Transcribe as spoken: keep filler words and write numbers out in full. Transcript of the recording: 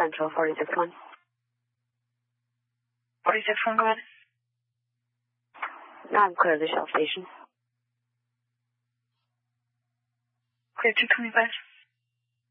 Central, forty-six one. forty-six one, go ahead. Now I'm clear of the Shell station. Clear two twenty-five.